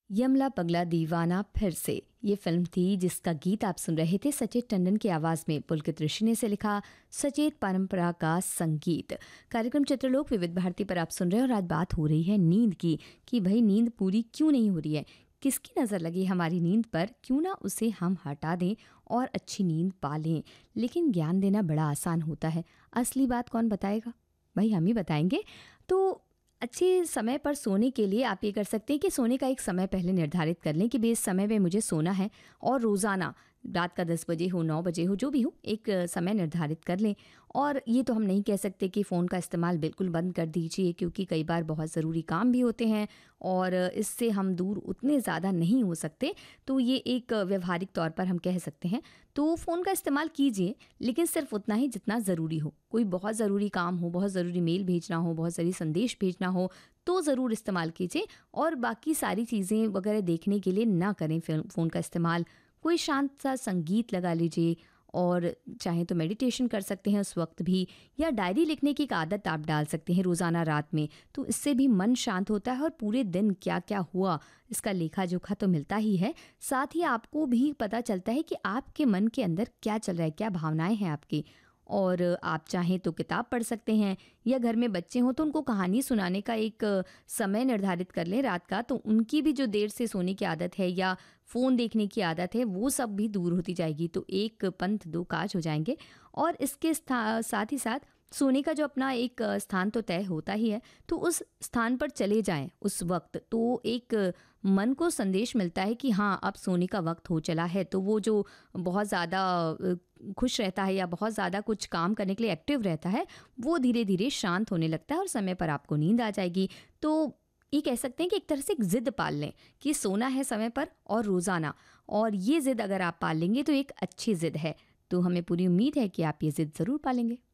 यमला पगला दीवाना फिर से ये फिल्म थी जिसका गीत आप सुन रहे थे सचेत टंडन की आवाज़ में। पुलकित ऋषि ने से लिखा सचेत परंपरा का संगीत। कार्यक्रम चित्रलोक विविध भारती पर आप सुन रहे हैं और आज बात हो रही है नींद की कि भाई नींद पूरी क्यों नहीं हो रही है, किसकी नज़र लगी हमारी नींद पर, क्यों ना उसे हम हटा दें और अच्छी नींद पा लें। लेकिन ज्ञान देना बड़ा आसान होता है, असली बात कौन बताएगा? भाई हम ही बताएंगे। तो अच्छे समय पर सोने के लिए आप ये कर सकते हैं कि सोने का एक समय पहले निर्धारित कर लें कि भाई इस समय पे मुझे सोना है, और रोज़ाना रात का 10 बजे हो 9 बजे हो जो भी हो एक समय निर्धारित कर लें। और ये तो हम नहीं कह सकते कि फ़ोन का इस्तेमाल बिल्कुल बंद कर दीजिए, क्योंकि कई बार बहुत ज़रूरी काम भी होते हैं और इससे हम दूर उतने ज़्यादा नहीं हो सकते। तो ये एक व्यवहारिक तौर पर हम कह सकते हैं। तो फ़ोन का इस्तेमाल कीजिए, लेकिन सिर्फ उतना ही जितना ज़रूरी हो। कोई बहुत ज़रूरी काम हो, बहुत ज़रूरी मेल भेजना हो, बहुत ज़रूरी संदेश भेजना हो तो ज़रूर इस्तेमाल कीजिए, और बाकी सारी चीज़ें वगैरह देखने के लिए ना करें फ़ोन का इस्तेमाल। कोई शांत सा संगीत लगा लीजिए, और चाहे तो मेडिटेशन कर सकते हैं उस वक्त भी, या डायरी लिखने की एक आदत आप डाल सकते हैं रोज़ाना रात में। तो इससे भी मन शांत होता है और पूरे दिन क्या क्या हुआ इसका लेखा जोखा तो मिलता ही है। साथ ही आपको भी पता चलता है कि आपके मन के अंदर क्या चल रहा है, क्या भावनाएं हैं आपकी। और आप चाहें तो किताब पढ़ सकते हैं, या घर में बच्चे हों तो उनको कहानी सुनाने का एक समय निर्धारित कर लें रात का, तो उनकी भी जो देर से सोने की आदत है या फ़ोन देखने की आदत है वो सब भी दूर होती जाएगी। तो एक पंथ दो काज हो जाएंगे। और इसके साथ ही साथ सोने का जो अपना एक स्थान तो तय होता ही है, तो उस स्थान पर चले जाएं उस वक्त, तो एक मन को संदेश मिलता है कि हाँ अब सोने का वक्त हो चला है। तो वो जो बहुत ज़्यादा खुश रहता है या बहुत ज़्यादा कुछ काम करने के लिए एक्टिव रहता है, वो धीरे धीरे शांत होने लगता है और समय पर आपको नींद आ जाएगी। तो ये कह सकते हैं कि एक तरह से एक ज़िद पाल लें कि सोना है समय पर और रोज़ाना, और ये ज़िद अगर आप पाल लेंगे तो एक अच्छी ज़िद है। तो हमें पूरी उम्मीद है कि आप ये ज़िद ज़रूर पालेंगे।